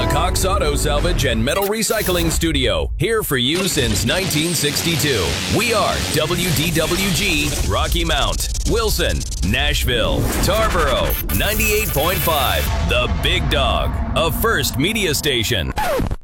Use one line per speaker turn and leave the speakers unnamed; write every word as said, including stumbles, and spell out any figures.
Cox Auto Salvage and Metal Recycling Studio, here for you since nineteen sixty-two. We are W D W G, Rocky Mount, Wilson, Nashville, Tarboro, ninety-eight point five, The Big Dog, a First Media Station.